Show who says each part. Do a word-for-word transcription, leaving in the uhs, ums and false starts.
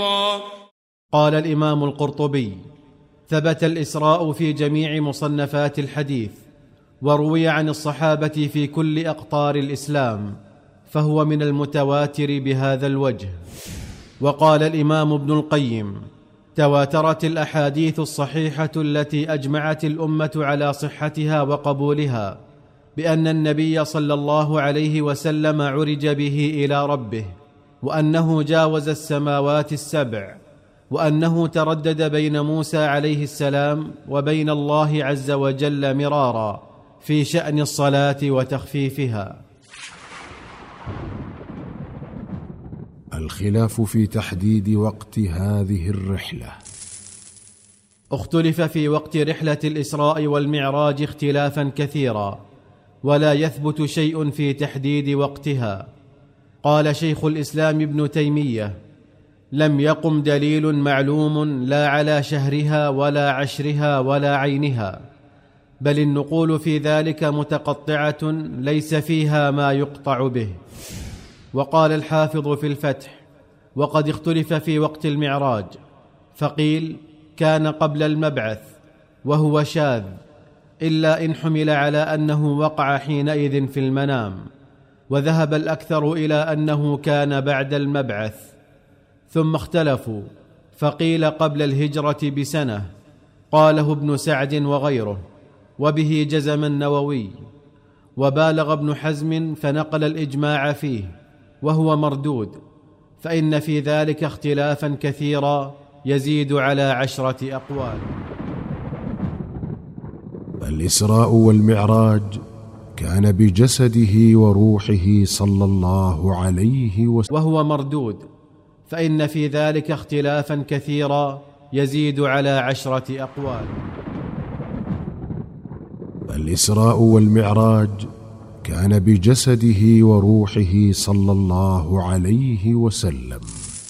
Speaker 1: قال الإمام القرطبي: ثبت الإسراء في جميع مصنفات الحديث، وروي عن الصحابة في كل أقطار الإسلام، فهو من المتواتر بهذا الوجه. وقال الإمام ابن القيم: تواترت الأحاديث الصحيحة التي أجمعت الأمة على صحتها وقبولها بأن النبي صلى الله عليه وسلم عرج به إلى ربه، وأنه جاوز السماوات السبع، وأنه تردد بين موسى عليه السلام وبين الله عز وجل مرارا في شأن الصلاة وتخفيفها.
Speaker 2: الخلاف في تحديد وقت هذه الرحلة.
Speaker 1: اختلف في وقت رحلة الإسراء والمعراج اختلافا كثيرا، ولا يثبت شيء في تحديد وقتها. قال شيخ الإسلام ابن تيمية: لم يقم دليل معلوم لا على شهرها ولا عشرها ولا عينها، بل النقول في ذلك متقطعة ليس فيها ما يقطع به. وقال الحافظ في الفتح: وقد اختلف في وقت المعراج، فقيل كان قبل المبعث، وهو شاذ، إلا إن حمل على أنه وقع حينئذ في المنام، وذهب الأكثر إلى أنه كان بعد المبعث. ثم اختلفوا، فقيل قبل الهجرة بسنة، قاله ابن سعد وغيره، وبه جزم النووي. وبالغ ابن حزم فنقل الإجماع فيه، وهو مردود، فإن في ذلك اختلافا كثيرا يزيد على عشرة أقوال.
Speaker 2: الإسراء والمعراج كان بجسده وروحه صلى الله عليه وسلم،
Speaker 1: وهو مردود، فإن في ذلك اختلافا كثيرا يزيد على عشرة أقوال.
Speaker 2: الإسراء والمعراج كان بجسده وروحه صلى الله عليه وسلم.